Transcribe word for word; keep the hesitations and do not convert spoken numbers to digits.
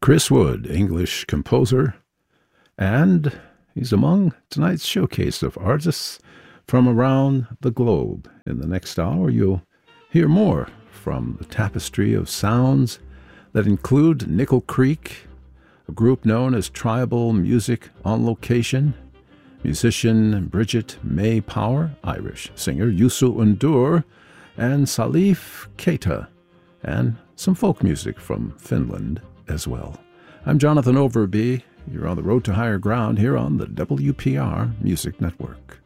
Chris Wood, English composer, and he's among tonight's showcase of artists from around the globe. In the next hour, you'll hear more from the tapestry of sounds that include Nickel Creek, a group known as Tribal Music on Location, musician Bridget May Power, Irish singer Yusu Undur, and Salif Keita, and some folk music from Finland as well. I'm Jonathan Overby. You're on the road to higher ground here on the W P R Music Network.